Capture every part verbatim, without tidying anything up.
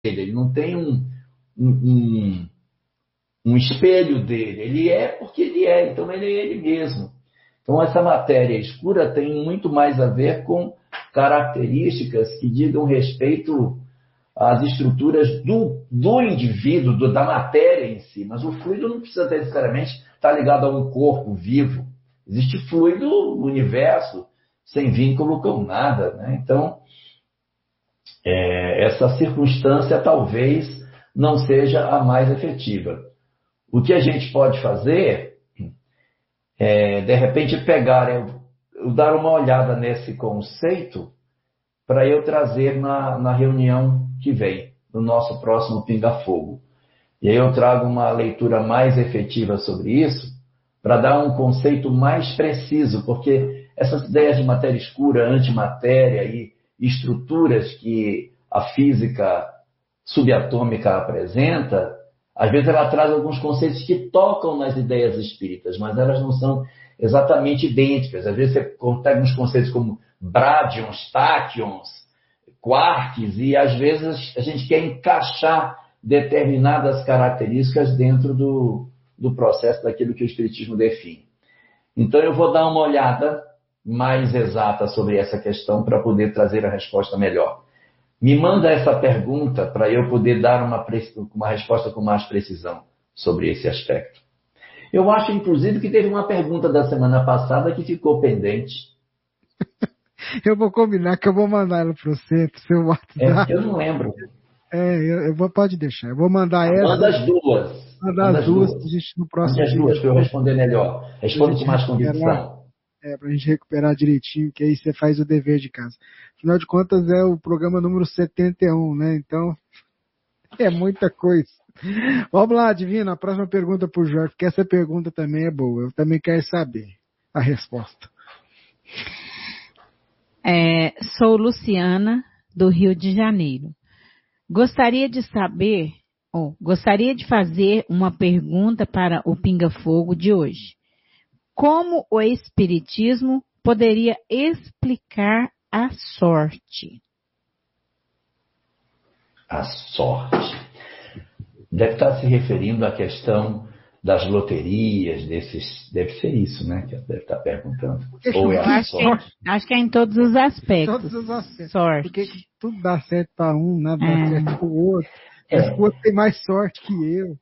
ele não tem um, um, um, um espelho dele, ele é porque ele é, então ele é ele mesmo. Então essa matéria escura tem muito mais a ver com características que digam respeito às estruturas do, do indivíduo, do, da matéria em si, mas o fluido não precisa necessariamente estar ligado a um corpo vivo. Existe fluido no universo, sem vínculo com nada, né? Então, é, essa circunstância talvez não seja a mais efetiva. O que a gente pode fazer é, de repente, pegar, eu, eu dar uma olhada nesse conceito para eu trazer na, na reunião que vem, no nosso próximo Pinga Fogo. E aí eu trago uma leitura mais efetiva sobre isso, para dar um conceito mais preciso, porque essas ideias de matéria escura, antimatéria e estruturas que a física subatômica apresenta, às vezes ela traz alguns conceitos que tocam nas ideias espíritas, mas elas não são exatamente idênticas. Às vezes você pega uns conceitos como brádions, táquions, quarks, e às vezes a gente quer encaixar determinadas características dentro do, do processo daquilo que o Espiritismo define. Então eu vou dar uma olhada mais exata sobre essa questão para poder trazer a resposta melhor. Me manda essa pergunta para eu poder dar uma, uma resposta com mais precisão sobre esse aspecto. Eu acho, inclusive, que teve uma pergunta da semana passada que ficou pendente. Eu vou combinar que eu vou mandar ela para você, para o seu WhatsApp. É, eu não lembro. É, eu, eu vou, pode deixar. Eu vou mandar essa. Manda as duas. Mandar Manda as duas, duas. a gente no próximo. Manda as duas para eu responder melhor. Responde com mais convicção. É, para a gente recuperar direitinho, que aí você faz o dever de casa. Afinal de contas, é o programa número setenta e um, né? Então, é muita coisa. Vamos lá, Divino, a próxima pergunta para o Jorge, porque essa pergunta também é boa. Eu também quero saber a resposta. É, sou Luciana, do Rio de Janeiro. Gostaria de saber, ou gostaria de fazer uma pergunta para o Pinga Fogo de hoje. Como o Espiritismo poderia explicar a sorte? A sorte. Deve estar se referindo à questão das loterias, desses. Deve ser isso, né? Que deve estar perguntando. Ou é a acho, sorte? que, acho que é em todos os aspectos. Todos os aspectos. Sorte. Porque tudo dá certo para um, nada dá é. certo para o outro. É. Mas o outro tem mais sorte que eu.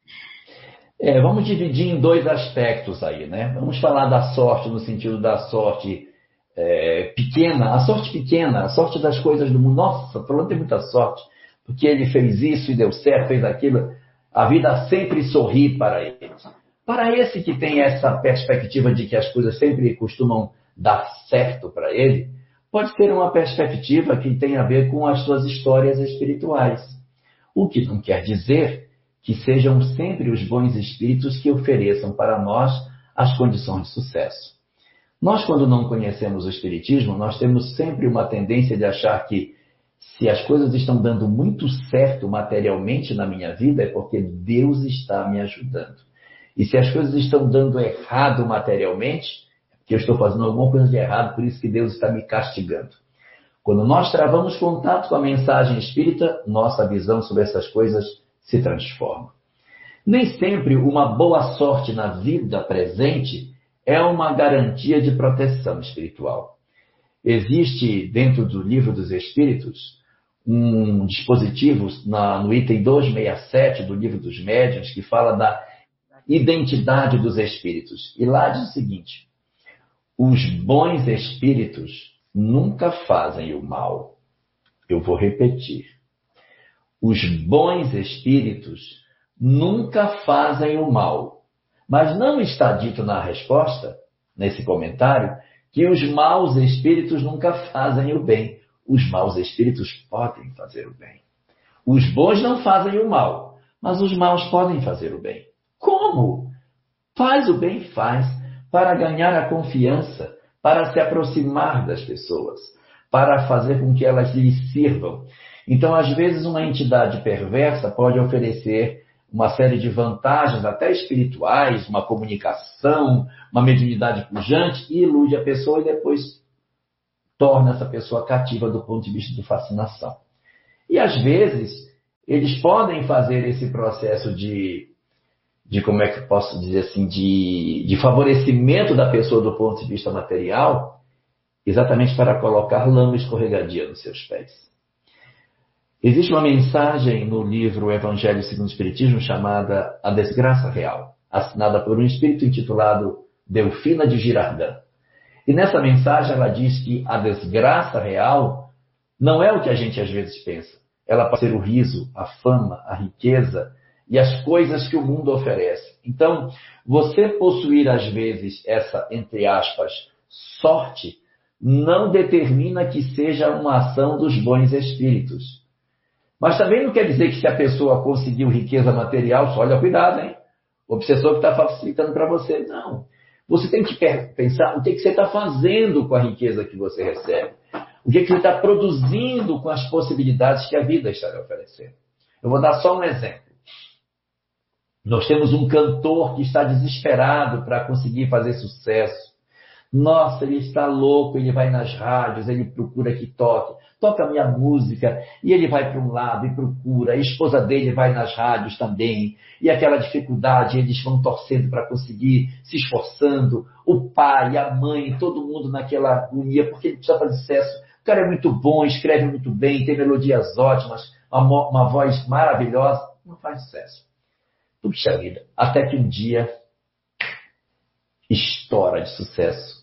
É, vamos dividir em dois aspectos aí, né? Vamos falar da sorte no sentido da sorte é, pequena, a sorte pequena, a sorte das coisas do mundo. Nossa, fulano tem muita sorte, porque ele fez isso e deu certo, fez aquilo. A vida sempre sorri para ele. Para esse que tem essa perspectiva de que as coisas sempre costumam dar certo para ele, pode ser uma perspectiva que tem a ver com as suas histórias espirituais. O que não quer dizer que sejam sempre os bons espíritos que ofereçam para nós as condições de sucesso. Nós, quando não conhecemos o Espiritismo, nós temos sempre uma tendência de achar que se as coisas estão dando muito certo materialmente na minha vida, é porque Deus está me ajudando. E se as coisas estão dando errado materialmente, é porque eu estou fazendo alguma coisa de errado, por isso que Deus está me castigando. Quando nós travamos contato com a mensagem espírita, nossa visão sobre essas coisas se transforma. Nem sempre uma boa sorte na vida presente é uma garantia de proteção espiritual. Existe, dentro do Livro dos Espíritos, um dispositivo na, no item duzentos e sessenta e sete do Livro dos Médiuns que fala da identidade dos espíritos. E lá diz o seguinte: os bons espíritos nunca fazem o mal. Eu vou repetir. Os bons espíritos nunca fazem o mal. Mas não está dito na resposta, nesse comentário, que os maus espíritos nunca fazem o bem. Os maus espíritos podem fazer o bem. Os bons não fazem o mal, mas os maus podem fazer o bem. Como? Faz o bem, faz, para ganhar a confiança, para se aproximar das pessoas, para fazer com que elas lhe sirvam. Então, às vezes, uma entidade perversa pode oferecer uma série de vantagens, até espirituais, uma comunicação, uma mediunidade pujante, e ilude a pessoa e depois torna essa pessoa cativa do ponto de vista de fascinação. E, às vezes, eles podem fazer esse processo de, de como é que eu posso dizer assim, de, de favorecimento da pessoa do ponto de vista material, exatamente para colocar lama escorregadia nos seus pés. Existe uma mensagem no livro Evangelho segundo o Espiritismo chamada A Desgraça Real, assinada por um espírito intitulado Delfina de Girardin. E nessa mensagem ela diz que a desgraça real não é o que a gente às vezes pensa. Ela pode ser o riso, a fama, a riqueza e as coisas que o mundo oferece. Então, você possuir às vezes essa, entre aspas, sorte, não determina que seja uma ação dos bons espíritos. Mas também não quer dizer que se a pessoa conseguiu riqueza material, só olha, cuidado, hein? O obsessor que está facilitando para você. Não. Você tem que pensar o que, que você está fazendo com a riqueza que você recebe. O que, que você está produzindo com as possibilidades que a vida está lhe oferecendo. Eu vou dar só um exemplo. Nós temos um cantor que está desesperado para conseguir fazer sucesso. Nossa, ele está louco, ele vai nas rádios, ele procura que toque. Toca a minha música, e ele vai para um lado e procura. A esposa dele vai nas rádios também. E aquela dificuldade, eles vão torcendo para conseguir, se esforçando. O pai, a mãe, todo mundo naquela agonia, porque ele precisa fazer sucesso. O cara é muito bom, escreve muito bem, tem melodias ótimas, uma, uma voz maravilhosa. Não faz sucesso. Puxa vida, até que um dia estoura de sucesso.